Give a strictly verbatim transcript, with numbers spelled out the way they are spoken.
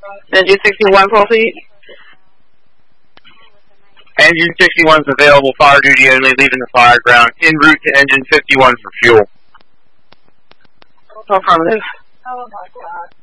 Engine sixty-one, proceed. Engine sixty-one is available, fire duty only, leaving the fire ground, en route to engine fifty-one for fuel. Affirmative. Oh my God.